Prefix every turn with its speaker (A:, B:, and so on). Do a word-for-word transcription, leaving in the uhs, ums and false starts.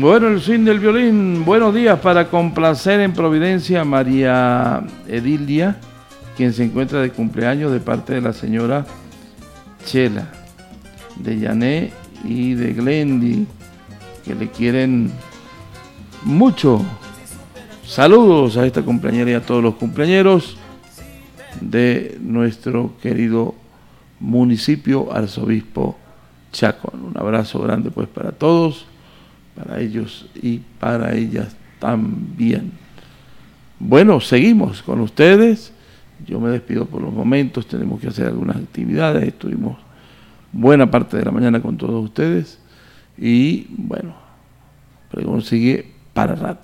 A: Bueno, el swing del violín. Buenos días para complacer en Providencia María Edilia, quien se encuentra de cumpleaños de parte de la señora Chela, de Yané y de Glendy, que le quieren mucho. Saludos a esta cumpleañera y a todos los cumpleañeros de nuestro querido municipio Arzobispo Chacón. Un abrazo grande pues para todos, para ellos y para ellas también. Bueno, seguimos con ustedes. Yo me despido por los momentos, tenemos que hacer algunas actividades. Estuvimos buena parte de la mañana con todos ustedes y bueno, pregón sigue para rato.